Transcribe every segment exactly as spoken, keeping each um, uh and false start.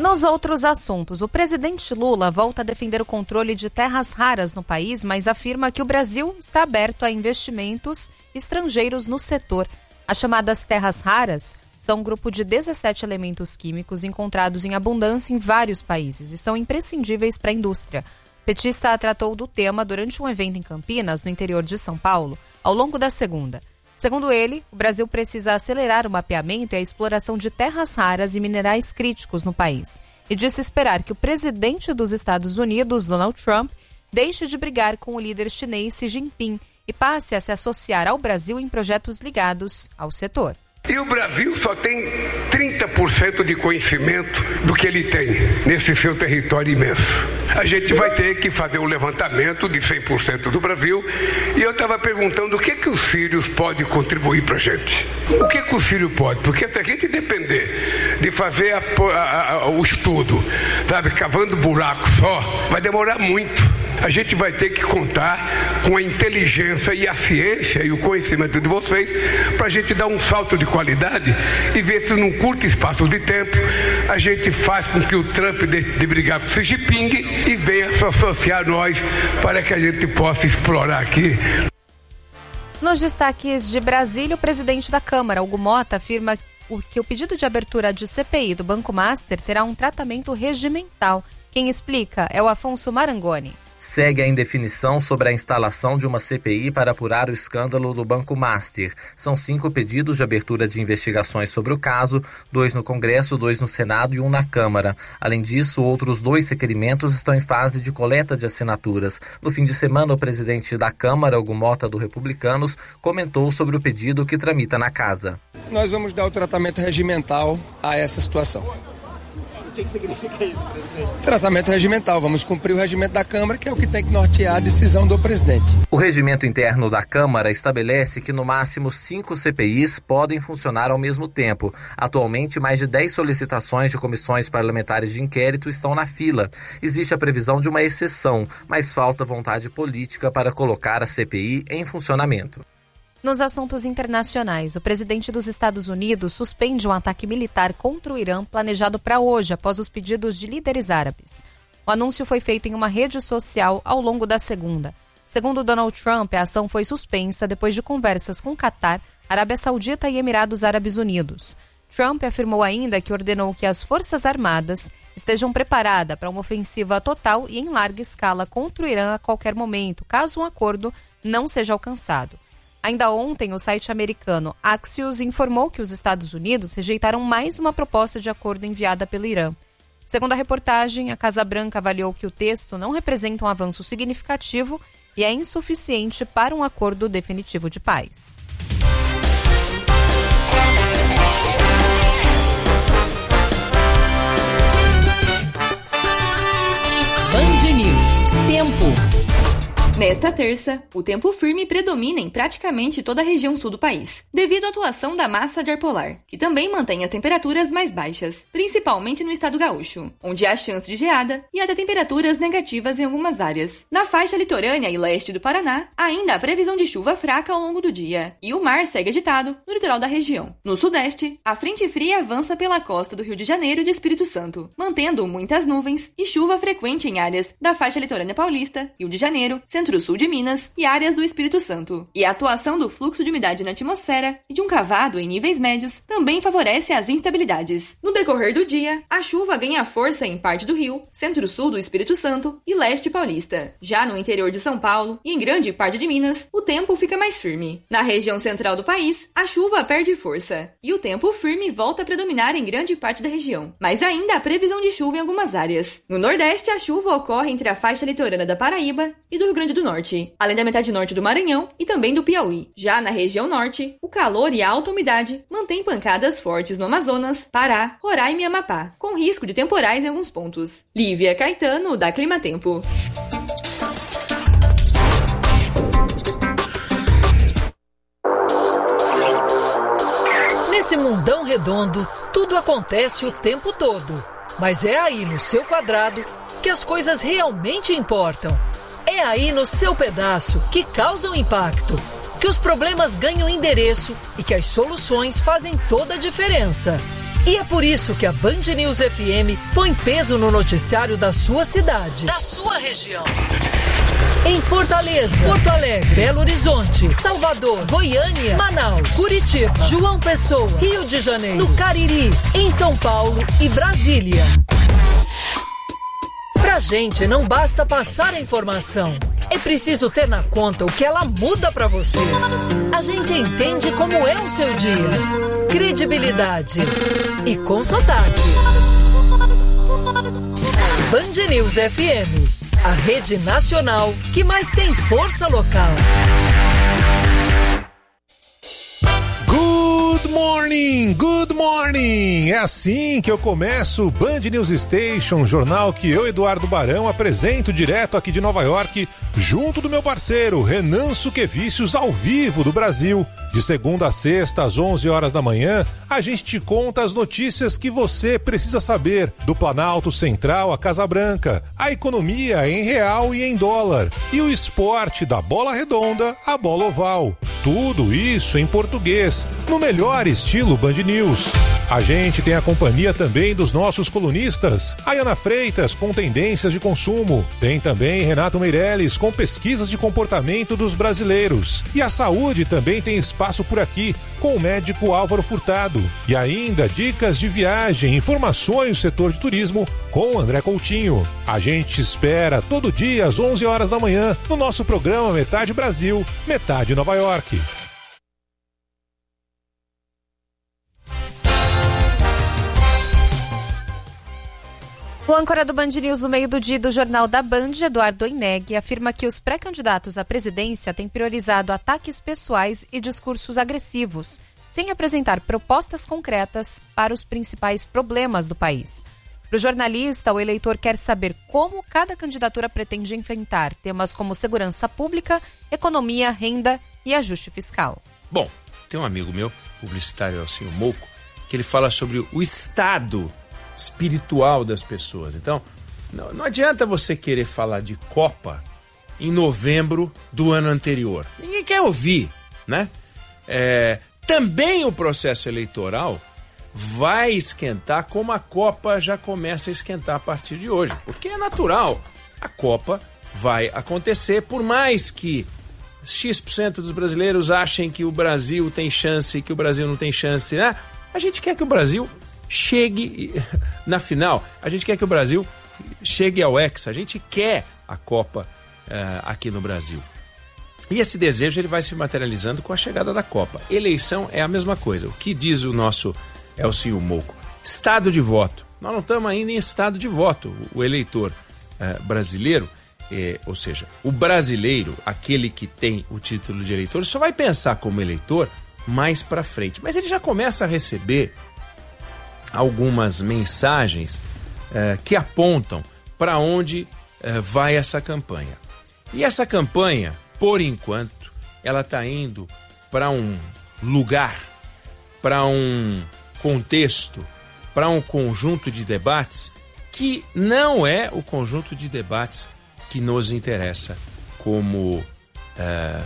Nos outros assuntos, o presidente Lula volta a defender o controle de terras raras no país, mas afirma que o Brasil está aberto a investimentos estrangeiros no setor. As chamadas terras raras são um grupo de dezessete elementos químicos encontrados em abundância em vários países e são imprescindíveis para a indústria. O petista tratou do tema durante um evento em Campinas, no interior de São Paulo, ao longo da segunda. Segundo ele, o Brasil precisa acelerar o mapeamento e a exploração de terras raras e minerais críticos no país. E disse esperar que o presidente dos Estados Unidos, Donald Trump, deixe de brigar com o líder chinês Xi Jinping e passe a se associar ao Brasil em projetos ligados ao setor. E o Brasil só tem trinta por cento de conhecimento do que ele tem nesse seu território imenso. A gente vai ter que fazer um levantamento de cem por cento do Brasil. E eu estava perguntando o que que os sírios podem contribuir para a gente. O que que o sírio pode? Porque se a gente depender de fazer a, a, a, o estudo, sabe, cavando buraco só, vai demorar muito. A gente vai ter que contar com a inteligência e a ciência e o conhecimento de vocês para a gente dar um salto de qualidade e ver se num curto espaço de tempo a gente faz com que o Trump deixe de brigar com o Xi Jinping e venha se associar a nós para que a gente possa explorar aqui. Nos destaques de Brasília, o presidente da Câmara, Hugo Motta, afirma que o pedido de abertura de C P I do Banco Master terá um tratamento regimental. Quem explica é o Afonso Marangoni. Segue a indefinição sobre a instalação de uma C P I para apurar o escândalo do Banco Master. São cinco pedidos de abertura de investigações sobre o caso, dois no Congresso, dois no Senado e um na Câmara. Além disso, outros dois requerimentos estão em fase de coleta de assinaturas. No fim de semana, o presidente da Câmara, Hugo Motta, do Republicanos, comentou sobre o pedido que tramita na Casa. Nós vamos dar o tratamento regimental a essa situação. O que significa isso, presidente? Tratamento regimental. Vamos cumprir o regimento da Câmara, que é o que tem que nortear a decisão do presidente. O regimento interno da Câmara estabelece que no máximo cinco C P Is podem funcionar ao mesmo tempo. Atualmente, mais de dez solicitações de comissões parlamentares de inquérito estão na fila. Existe a previsão de uma exceção, mas falta vontade política para colocar a C P I em funcionamento. Nos assuntos internacionais, o presidente dos Estados Unidos suspende um ataque militar contra o Irã planejado para hoje, após os pedidos de líderes árabes. O anúncio foi feito em uma rede social ao longo da segunda. Segundo Donald Trump, a ação foi suspensa depois de conversas com Catar, Arábia Saudita e Emirados Árabes Unidos. Trump afirmou ainda que ordenou que as Forças Armadas estejam preparadas para uma ofensiva total e em larga escala contra o Irã a qualquer momento, caso um acordo não seja alcançado. Ainda ontem, o site americano Axios informou que os Estados Unidos rejeitaram mais uma proposta de acordo enviada pelo Irã. Segundo a reportagem, a Casa Branca avaliou que o texto não representa um avanço significativo e é insuficiente para um acordo definitivo de paz. Band News. Tempo. Nesta terça, o tempo firme predomina em praticamente toda a região sul do país, devido à atuação da massa de ar polar, que também mantém as temperaturas mais baixas, principalmente no estado gaúcho, onde há chance de geada e até temperaturas negativas em algumas áreas. Na faixa litorânea e leste do Paraná, ainda há previsão de chuva fraca ao longo do dia, e o mar segue agitado no litoral da região. No sudeste, a frente fria avança pela costa do Rio de Janeiro e do Espírito Santo, mantendo muitas nuvens e chuva frequente em áreas da faixa litorânea paulista, Rio de Janeiro, centro-sul de Minas e áreas do Espírito Santo. E a atuação do fluxo de umidade na atmosfera e de um cavado em níveis médios também favorece as instabilidades. No decorrer do dia, a chuva ganha força em parte do Rio, centro-sul do Espírito Santo e leste paulista. Já no interior de São Paulo e em grande parte de Minas, o tempo fica mais firme. Na região central do país, a chuva perde força e o tempo firme volta a predominar em grande parte da região, mas ainda há previsão de chuva em algumas áreas. No Nordeste, a chuva ocorre entre a faixa litorânea da Paraíba e do Rio Grande do Norte, além da metade norte do Maranhão e também do Piauí. Já na região norte, o calor e a alta umidade mantêm pancadas fortes no Amazonas, Pará, Roraima e Amapá, com risco de temporais em alguns pontos. Lívia Caetano, da Clima Tempo. Nesse mundão redondo, tudo acontece o tempo todo. Mas é aí no seu quadrado que as coisas realmente importam. É aí no seu pedaço que causam impacto, que os problemas ganham endereço e que as soluções fazem toda a diferença. E é por isso que a Band News F M põe peso no noticiário da sua cidade, da sua região. Em Fortaleza, Porto Alegre, Belo Horizonte, Salvador, Goiânia, Manaus, Curitiba, João Pessoa, Rio de Janeiro, no Cariri, em São Paulo e Brasília. Pra gente não basta passar a informação, é preciso ter na conta o que ela muda pra você. A gente entende como é o seu dia. Credibilidade e com sotaque. Band News F M, a rede nacional que mais tem força local. Good morning, good morning! É assim que eu começo o Band News Station, jornal que eu, Eduardo Barão, apresento direto aqui de Nova York, junto do meu parceiro Renan Suquevicius, ao vivo do Brasil. De segunda a sexta, às onze horas da manhã, a gente te conta as notícias que você precisa saber do Planalto Central à Casa Branca, a economia em real e em dólar, e o esporte da bola redonda à bola oval. Tudo isso em português, no melhor estilo Band News. A gente tem a companhia também dos nossos colunistas, Ayana Freitas com tendências de consumo, tem também Renato Meirelles com pesquisas de comportamento dos brasileiros, e a saúde também tem espaço por aqui com o médico Álvaro Furtado, e ainda dicas de viagem, informações do setor de turismo com o André Coutinho. A gente espera todo dia às onze horas da manhã no nosso programa Metade Brasil, Metade Nova York. O âncora do Band News no meio do dia do Jornal da Band, Eduardo Oineg, afirma que os pré-candidatos à presidência têm priorizado ataques pessoais e discursos agressivos, sem apresentar propostas concretas para os principais problemas do país. Para o jornalista, o eleitor quer saber como cada candidatura pretende enfrentar temas como segurança pública, economia, renda e ajuste fiscal. Bom, tem um amigo meu, publicitário Elcinho Mouco, que ele fala sobre o estado espiritual das pessoas. Então, não, não adianta você querer falar de Copa em novembro do ano anterior. Ninguém quer ouvir, né? É, também o processo eleitoral vai esquentar como a Copa já começa a esquentar a partir de hoje, porque é natural. A Copa vai acontecer, por mais que X por cento dos brasileiros achem que o Brasil tem chance e que o Brasil não tem chance, né? A gente quer que o Brasil chegue na final, a gente quer que o Brasil chegue ao Hexa, a gente quer a Copa uh, aqui no Brasil. E esse desejo ele vai se materializando com a chegada da Copa. Eleição é a mesma coisa. O que diz o nosso Elcinho Mouco? Estado de voto. Nós não estamos ainda em estado de voto. O eleitor uh, brasileiro, eh, ou seja, o brasileiro, aquele que tem o título de eleitor, só vai pensar como eleitor mais para frente. Mas ele já começa a receber algumas mensagens eh, que apontam para onde eh, vai essa campanha. E essa campanha, por enquanto, ela está indo para um lugar, para um contexto, para um conjunto de debates que não é o conjunto de debates que nos interessa como eh,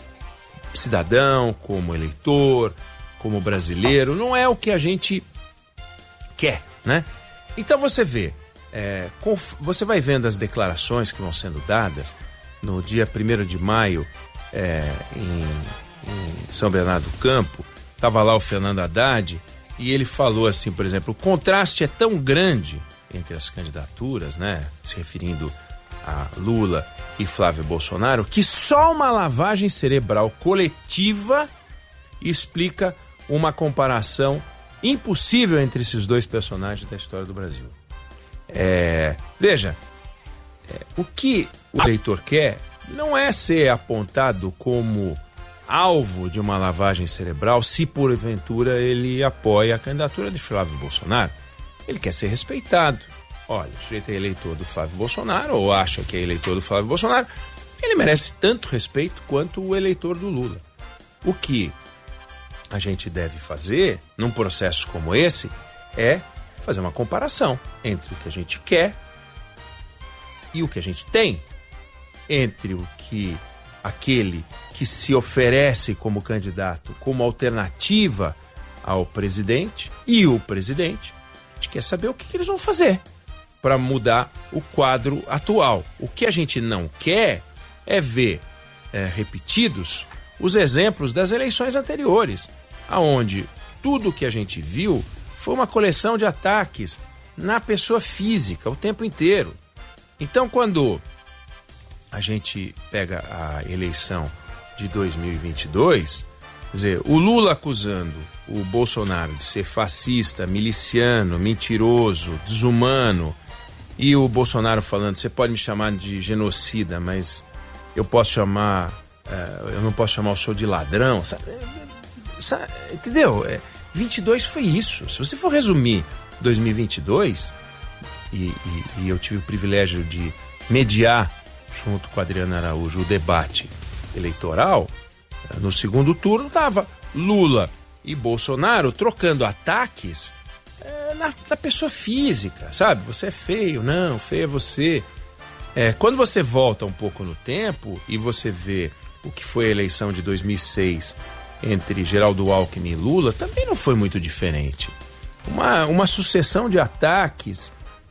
cidadão, como eleitor, como brasileiro. Não é o que a gente quer, né? Então você vê, é, conf... você vai vendo as declarações que vão sendo dadas no dia primeiro de maio é, em, em São Bernardo do Campo. Estava lá o Fernando Haddad e ele falou assim, por exemplo, o contraste é tão grande entre as candidaturas, né? Se referindo a Lula e Flávio Bolsonaro, que só uma lavagem cerebral coletiva explica uma comparação impossível entre esses dois personagens da história do Brasil. É, veja, é, o que o eleitor quer não é ser apontado como alvo de uma lavagem cerebral se porventura ele apoia a candidatura de Flávio Bolsonaro. Ele quer ser respeitado. Olha, o sujeito é eleitor do Flávio Bolsonaro ou acha que é eleitor do Flávio Bolsonaro, ele merece tanto respeito quanto o eleitor do Lula. O que a gente deve fazer, num processo como esse, é fazer uma comparação entre o que a gente quer e o que a gente tem, entre o que aquele que se oferece como candidato, como alternativa ao presidente e o presidente, a gente quer saber o que, que eles vão fazer para mudar o quadro atual. O que a gente não quer é ver é, repetidos os exemplos das eleições anteriores, aonde tudo que a gente viu foi uma coleção de ataques na pessoa física o tempo inteiro. Então, quando a gente pega a eleição de dois mil e vinte e dois, quer dizer, o Lula acusando o Bolsonaro de ser fascista, miliciano, mentiroso, desumano, e o Bolsonaro falando, você pode me chamar de genocida, mas eu posso chamar, uh, eu não posso chamar o senhor de ladrão, sabe? Sabe, entendeu? É, vinte e dois foi isso. Se você for resumir dois mil e vinte e dois, e, e, e eu tive o privilégio de mediar junto com a Adriana Araújo o debate eleitoral, no segundo turno estava Lula e Bolsonaro trocando ataques é, na, na pessoa física, sabe? Você é feio, não, feio é você. É, quando você volta um pouco no tempo e você vê o que foi a eleição de dois mil e seis entre Geraldo Alckmin e Lula, também não foi muito diferente. Uma, uma sucessão de ataques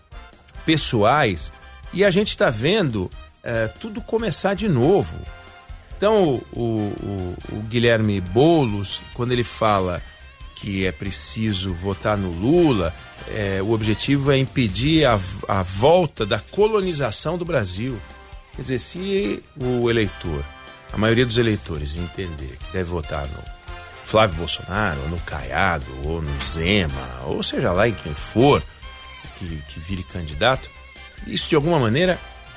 pessoais, e a gente está vendo é, tudo começar de novo. Então, o, o, o Guilherme Boulos, quando ele fala que é preciso votar no Lula, é, o objetivo é impedir a, a volta da colonização do Brasil. Quer dizer, se o eleitor, a maioria dos eleitores, entender que deve votar no Flávio Bolsonaro, ou no Caiado, ou no Zema, ou seja lá em quem for que, que vire candidato, isso de alguma maneira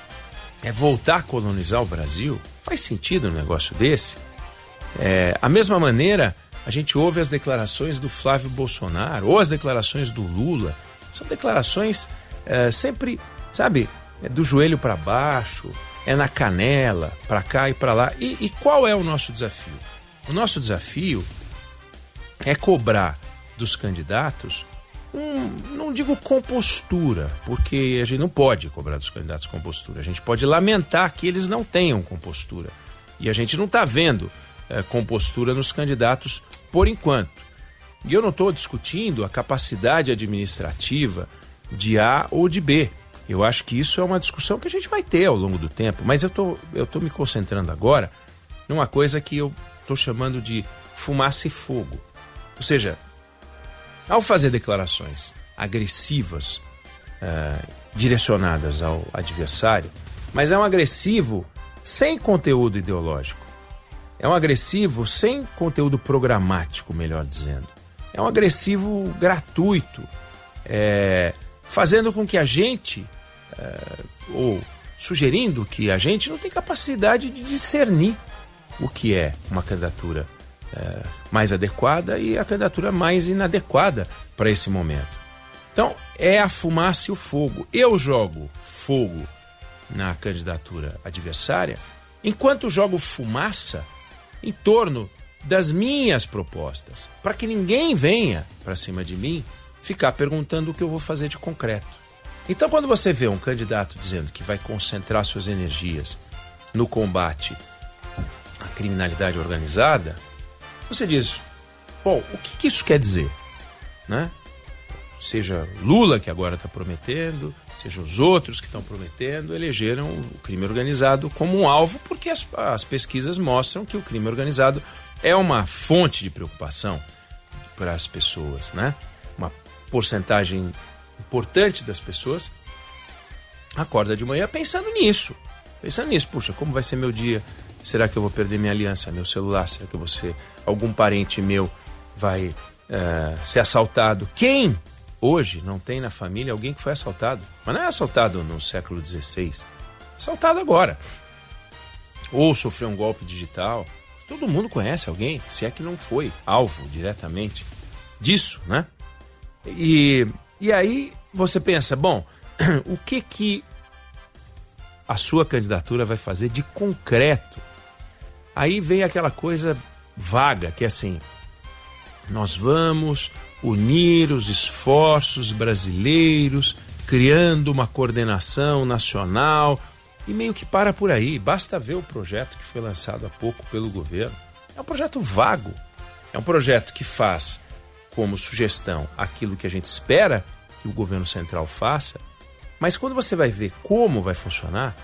é voltar a colonizar o Brasil. Faz sentido um negócio desse? É, a mesma maneira, a gente ouve as declarações do Flávio Bolsonaro ou as declarações do Lula. São declarações é, sempre, sabe, é do joelho para baixo, é na canela, para cá e para lá. E, e qual é o nosso desafio? O nosso desafio é cobrar dos candidatos um, não digo compostura, porque a gente não pode cobrar dos candidatos compostura. A gente pode lamentar que eles não tenham compostura. E a gente não está vendo é, compostura nos candidatos por enquanto. E eu não estou discutindo a capacidade administrativa de A ou de B. Eu acho que isso é uma discussão que a gente vai ter ao longo do tempo. Mas eu tô, eu tô me concentrando agora numa coisa que eu estou chamando de fumaça e fogo. Ou seja, ao fazer declarações agressivas, uh, direcionadas ao adversário, mas é um agressivo sem conteúdo ideológico. É um agressivo sem conteúdo programático, melhor dizendo. É um agressivo gratuito, é, fazendo com que a gente, é, ou sugerindo que a gente não tem capacidade de discernir o que é uma candidatura é, mais adequada e a candidatura mais inadequada para esse momento. Então, é a fumaça e o fogo. Eu jogo fogo na candidatura adversária, enquanto jogo fumaça em torno das minhas propostas, para que ninguém venha para cima de mim ficar perguntando o que eu vou fazer de concreto. Então, quando você vê um candidato dizendo que vai concentrar suas energias no combate à criminalidade organizada, você diz, bom, o que, que isso quer dizer? Né? Seja Lula, que agora está prometendo, seja os outros que estão prometendo, elegeram o crime organizado como um alvo, porque as, as pesquisas mostram que o crime organizado é uma fonte de preocupação para as pessoas, né? Uma porcentagem importante das pessoas acorda de manhã pensando nisso, pensando nisso, puxa, como vai ser meu dia? Será que eu vou perder minha aliança, meu celular? Será que eu vou ser, algum parente meu vai uh, ser assaltado? Quem hoje não tem na família alguém que foi assaltado? Mas não é assaltado no século dezesseis, assaltado agora. Ou sofreu um golpe digital. Todo mundo conhece alguém, se é que não foi alvo diretamente disso, né? E, e aí você pensa, bom, o que que a sua candidatura vai fazer de concreto? Aí vem aquela coisa vaga, que é assim, nós vamos unir os esforços brasileiros, criando uma coordenação nacional, e meio que para por aí. Basta ver o projeto que foi lançado há pouco pelo governo. É um projeto vago, é um projeto que faz como sugestão aquilo que a gente espera que o governo central faça, mas quando você vai ver como vai funcionar,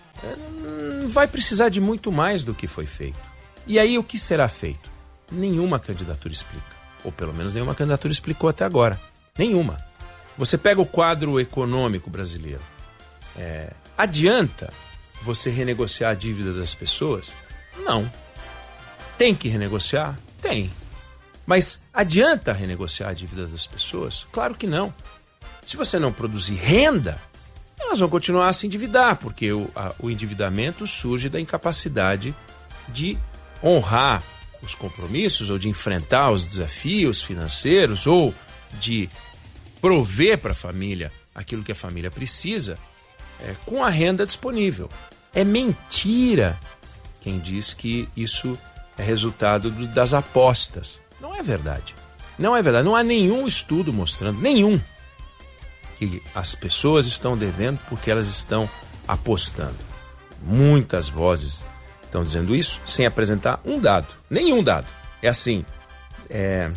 vai precisar de muito mais do que foi feito. E aí o que será feito? Nenhuma candidatura explica, ou pelo menos nenhuma candidatura explicou até agora. Nenhuma. Você pega o quadro econômico brasileiro. É, adianta você renegociar a dívida das pessoas? Não. Tem que renegociar? Tem. Mas adianta renegociar a dívida das pessoas? Claro que não. Se você não produzir renda, elas vão continuar a se endividar, porque o, a, o endividamento surge da incapacidade de honrar os compromissos ou de enfrentar os desafios financeiros ou de prover para a família aquilo que a família precisa é, com a renda disponível. É mentira quem diz que isso é resultado do, das apostas. Não é verdade. Não é verdade. Não há nenhum estudo mostrando, nenhum, que as pessoas estão devendo porque elas estão apostando. Muitas vozes estão dizendo isso sem apresentar um dado. Nenhum dado. É assim, é,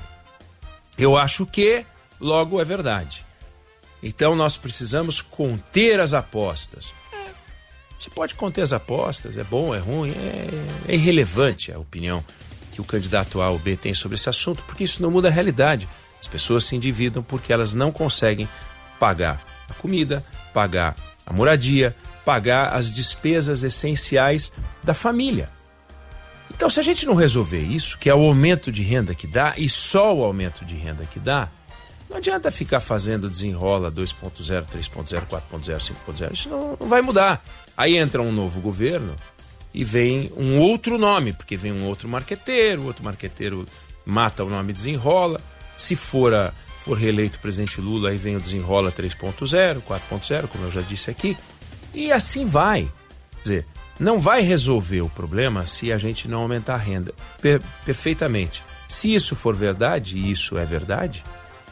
eu acho que logo é verdade. Então nós precisamos conter as apostas. É, você pode conter as apostas, é bom, é ruim, é, é irrelevante a opinião que o candidato A ou B tem sobre esse assunto, porque isso não muda a realidade. As pessoas se endividam porque elas não conseguem pagar a comida, pagar a moradia, pagar as despesas essenciais da família. Então, se a gente não resolver isso, que é o aumento de renda que dá, e só o aumento de renda que dá, não adianta ficar fazendo desenrola dois ponto zero, três ponto zero, quatro ponto zero, cinco ponto zero. Isso não, não vai mudar. Aí entra um novo governo e vem um outro nome, porque vem um outro marqueteiro, o outro marqueteiro mata o nome desenrola. Se for, a, for reeleito o presidente Lula, aí vem o desenrola três ponto zero, quatro ponto zero, como eu já disse aqui. E assim vai. Quer dizer, não vai resolver o problema se a gente não aumentar a renda. Per- perfeitamente. Se isso for verdade, e isso é verdade,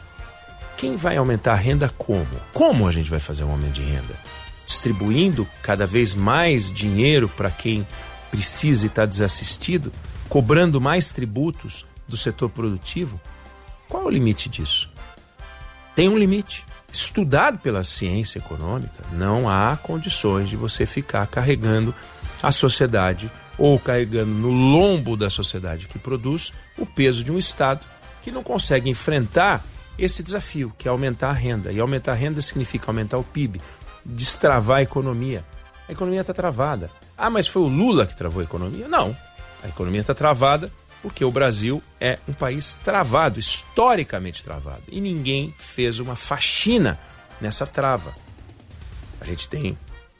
quem vai aumentar a renda como? Como a gente vai fazer um aumento de renda? Distribuindo cada vez mais dinheiro para quem precisa e está desassistido? Cobrando mais tributos do setor produtivo? Qual é o limite disso? Tem um limite. Estudado pela ciência econômica, não há condições de você ficar carregando a sociedade ou carregando no lombo da sociedade que produz o peso de um Estado que não consegue enfrentar esse desafio, que é aumentar a renda. E aumentar a renda significa aumentar o P I B, destravar a economia. A economia está travada. Ah, mas foi o Lula que travou a economia? Não. A economia está travada porque o Brasil é um país travado, historicamente travado. E ninguém fez uma faxina nessa trava. A gente tem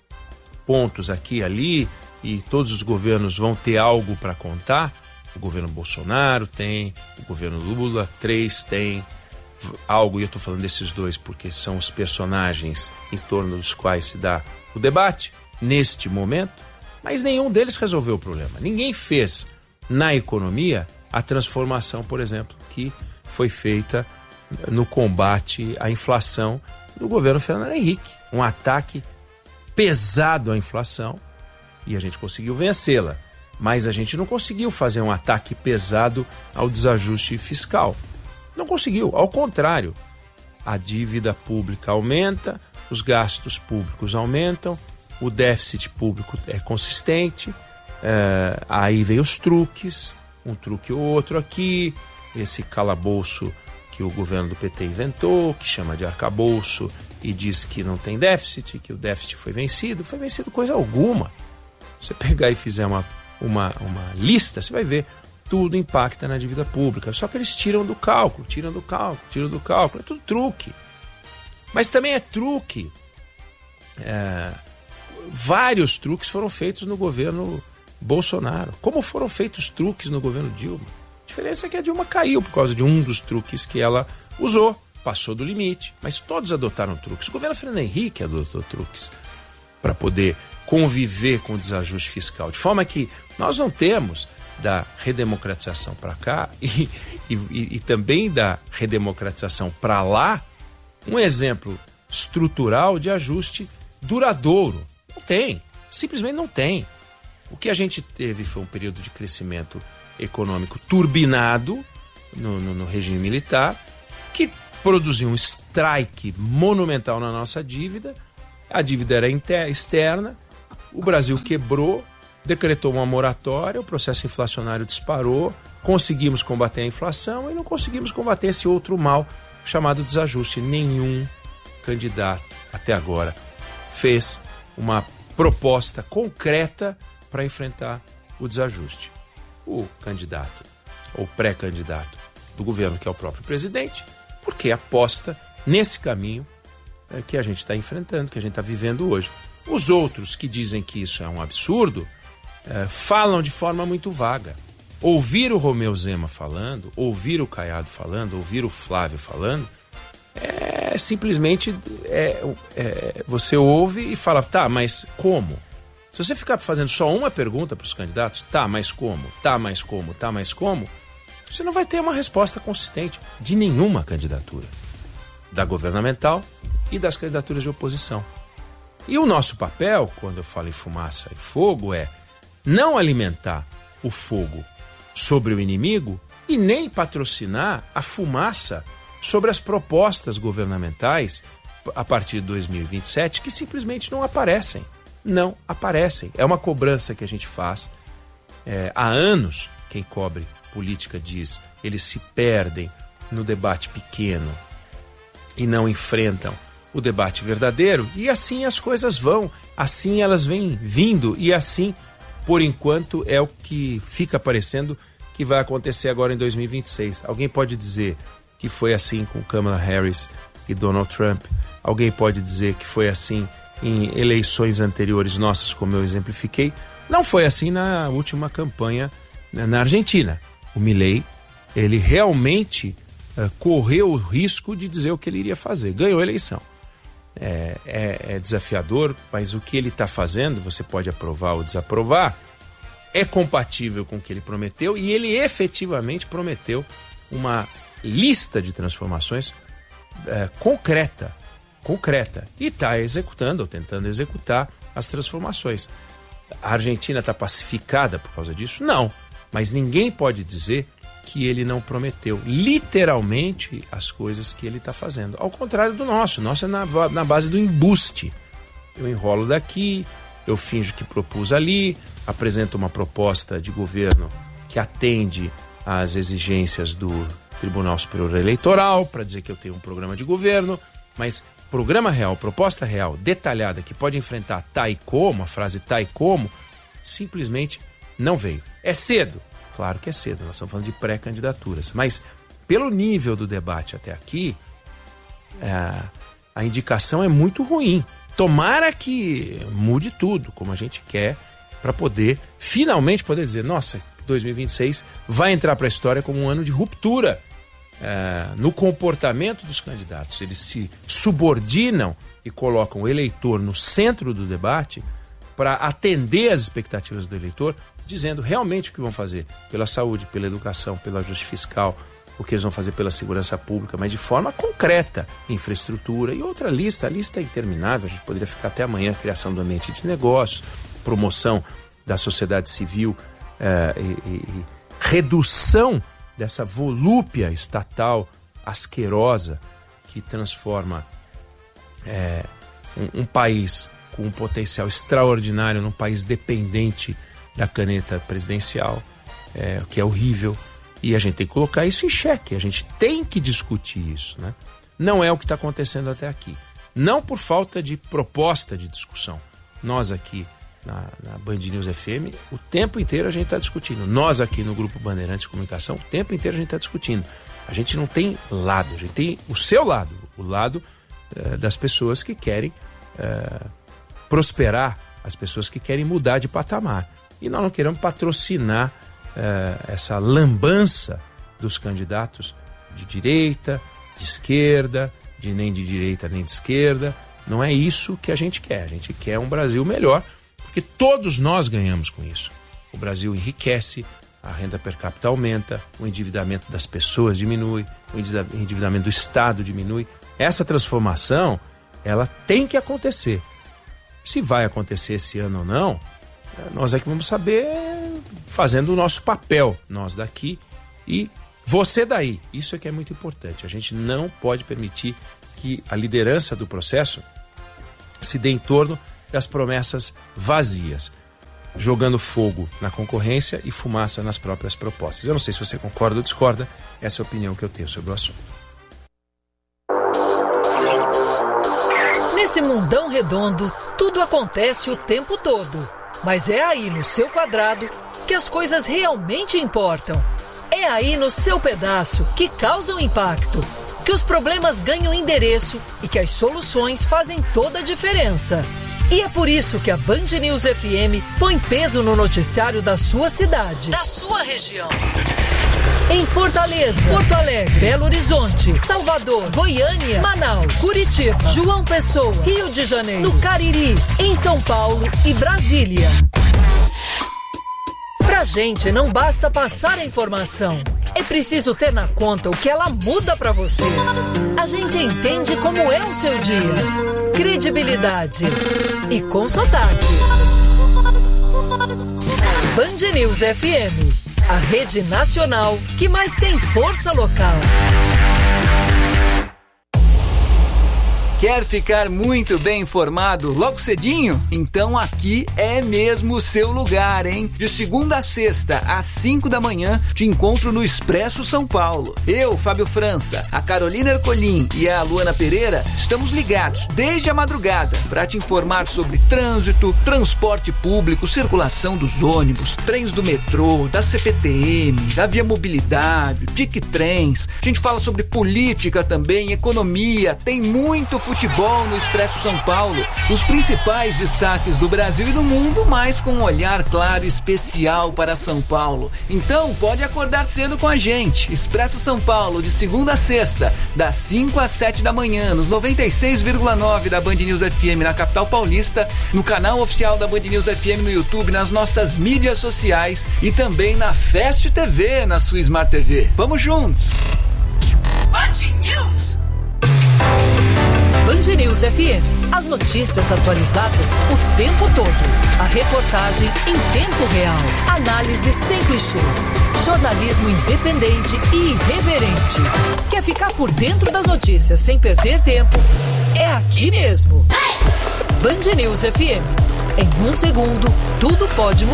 pontos aqui e ali e todos os governos vão ter algo para contar. O governo Bolsonaro tem, o governo Lula três tem algo, e eu estou falando desses dois porque são os personagens em torno dos quais se dá o debate neste momento, mas nenhum deles resolveu o problema. Ninguém fez na economia a transformação, por exemplo, que foi feita no combate à inflação do governo Fernando Henrique. Um ataque pesado à inflação e a gente conseguiu vencê-la, mas a gente não conseguiu fazer um ataque pesado ao desajuste fiscal. Não conseguiu, ao contrário, a dívida pública aumenta, os gastos públicos aumentam, o déficit público é consistente, é, aí vem os truques, um truque ou outro aqui, esse calabouço que o governo do P T inventou, que chama de arcabouço e diz que não tem déficit, que o déficit foi vencido, foi vencido coisa alguma. Você pegar e fizer uma, uma, uma lista, você vai ver, tudo impacta na dívida pública. Só que eles tiram do cálculo, tiram do cálculo, tiram do cálculo. É tudo truque. Mas também é truque. É, vários truques foram feitos no governo Bolsonaro. Como foram feitos truques no governo Dilma? A diferença é que a Dilma caiu por causa de um dos truques que ela usou. Passou do limite. Mas todos adotaram truques. O governo Fernando Henrique adotou truques para poder conviver com o desajuste fiscal. De forma que nós não temos da redemocratização para cá e, e, e também da redemocratização para lá um exemplo estrutural de ajuste duradouro. Não tem, simplesmente não tem. O que a gente teve foi um período de crescimento econômico turbinado no, no, no regime militar produziu um strike monumental na nossa dívida. A dívida era inter- externa, o Brasil quebrou, decretou uma moratória, o processo inflacionário disparou, conseguimos combater a inflação e não conseguimos combater esse outro mal chamado desajuste. Nenhum candidato até agora fez uma proposta concreta para enfrentar o desajuste. O candidato ou pré-candidato do governo, que é o próprio presidente, porque aposta nesse caminho é, que a gente está enfrentando, que a gente está vivendo hoje. Os outros que dizem que isso é um absurdo, é, falam de forma muito vaga. Ouvir o Romeu Zema falando, ouvir o Caiado falando, ouvir o Flávio falando, é simplesmente é, é, você ouve e fala, tá, mas como? Se você ficar fazendo só uma pergunta para os candidatos, tá, mas como? Tá, mas como? Tá, mas como? Você não vai ter uma resposta consistente de nenhuma candidatura, da governamental e das candidaturas de oposição. E o nosso papel, quando eu falo em fumaça e fogo, é não alimentar o fogo sobre o inimigo e nem patrocinar a fumaça sobre as propostas governamentais a partir de dois mil e vinte e sete que simplesmente não aparecem. Não aparecem. É uma cobrança que a gente faz. É, há anos, quem cobre política diz, eles se perdem no debate pequeno e não enfrentam o debate verdadeiro, e assim as coisas vão, assim elas vêm vindo, e assim, por enquanto, é o que fica parecendo que vai acontecer agora em dois mil e vinte e seis. Alguém pode dizer que foi assim com Kamala Harris e Donald Trump, alguém pode dizer que foi assim em eleições anteriores nossas, como eu exemplifiquei. Não foi assim na última campanha na Argentina. O Milei, ele realmente uh, correu o risco de dizer o que ele iria fazer. Ganhou a eleição. É, é, é desafiador, mas o que ele está fazendo, você pode aprovar ou desaprovar, é compatível com o que ele prometeu, e ele efetivamente prometeu uma lista de transformações é, concreta, concreta, e está executando, ou tentando executar as transformações. A Argentina está pacificada por causa disso? Não. Mas ninguém pode dizer que ele não prometeu literalmente as coisas que ele está fazendo. Ao contrário do nosso. O nosso é na, na base do embuste. Eu enrolo daqui, eu finjo que propus ali, apresento uma proposta de governo que atende às exigências do Tribunal Superior Eleitoral para dizer que eu tenho um programa de governo, mas programa real, proposta real, detalhada, que pode enfrentar tá e como, a frase tá e como, simplesmente não veio. É cedo? Claro que é cedo, nós estamos falando de pré-candidaturas, mas pelo nível do debate até aqui, é, a indicação é muito ruim. Tomara que mude tudo, como a gente quer, para poder, finalmente poder dizer, nossa, dois mil e vinte e seis vai entrar para a história como um ano de ruptura é, no comportamento dos candidatos. Eles se subordinam e colocam o eleitor no centro do debate para atender às expectativas do eleitor, dizendo realmente o que vão fazer pela saúde, pela educação, pelo ajuste fiscal, o que eles vão fazer pela segurança pública, mas de forma concreta, infraestrutura e outra lista. A lista é interminável, a gente poderia ficar até amanhã, criação do ambiente de negócios, promoção da sociedade civil eh, e, e redução dessa volúpia estatal asquerosa que transforma eh, um, um país com um potencial extraordinário num país dependente da caneta presidencial, é, que é horrível, e a gente tem que colocar isso em xeque, a gente tem que discutir isso, né? Não é o que está acontecendo até aqui, não por falta de proposta de discussão. Nós aqui na, na Band News F M, o tempo inteiro a gente está discutindo, nós aqui no Grupo Bandeirantes de Comunicação, o tempo inteiro a gente está discutindo. A gente não tem lado, a gente tem o seu lado, o lado uh, das pessoas que querem uh, prosperar, as pessoas que querem mudar de patamar. E nós não queremos patrocinar uh, essa lambança dos candidatos de direita, de esquerda, de nem de direita nem de esquerda. Não é isso que a gente quer. A gente quer um Brasil melhor, porque todos nós ganhamos com isso. O Brasil enriquece, a renda per capita aumenta, o endividamento das pessoas diminui, o endividamento do Estado diminui. Essa transformação, ela tem que acontecer. Se vai acontecer esse ano ou não, nós é que vamos saber fazendo o nosso papel, nós daqui, e Você daí, isso é que é muito importante. A gente não pode permitir que a liderança do processo se dê em torno das promessas vazias, jogando fogo na concorrência e fumaça nas próprias propostas. Eu não sei se você concorda ou discorda, essa é a opinião que eu tenho sobre o assunto. Nesse mundão redondo, tudo acontece o tempo todo. Mas é aí no seu quadrado que as coisas realmente importam. É aí no seu pedaço que causam impacto, que os problemas ganham endereço e que as soluções fazem toda a diferença. E é por isso que a Band News F M põe peso no noticiário da sua cidade, da sua região. Em Fortaleza, Porto Alegre, Belo Horizonte, Salvador, Goiânia, Manaus, Curitiba, João Pessoa, Rio de Janeiro, no Cariri, em São Paulo e Brasília. Pra gente não basta passar a informação, é preciso ter na conta o que ela muda pra você. A gente entende como é o seu dia. Credibilidade e com sotaque. Band News F M, a rede nacional que mais tem força local. Quer ficar muito bem informado logo cedinho? Então aqui é mesmo o seu lugar, hein? De segunda a sexta, às cinco da manhã, te encontro no Expresso São Paulo. Eu, Fábio França, a Carolina Ercolim e a Luana Pereira estamos ligados desde a madrugada para te informar sobre trânsito, transporte público, circulação dos ônibus, trens do metrô, da C P T M, da Via Mobilidade, Tic Trens. A gente fala sobre política também, economia, tem muito futebol no Expresso São Paulo, os principais destaques do Brasil e do mundo, mas com um olhar claro e especial para São Paulo. Então pode acordar cedo com a gente. Expresso São Paulo, de segunda a sexta, das cinco às sete da manhã, nos noventa e seis vírgula nove da Band News F M na capital paulista, no canal oficial da Band News F M no YouTube, nas nossas mídias sociais e também na Fast T V, na sua Smart T V. Vamos juntos! Band News! Band News F M. As notícias atualizadas o tempo todo. A reportagem em tempo real. Análise sem clichês. Jornalismo independente e irreverente. Quer ficar por dentro das notícias sem perder tempo? É aqui mesmo. Band News F M. Em um segundo, tudo pode mudar.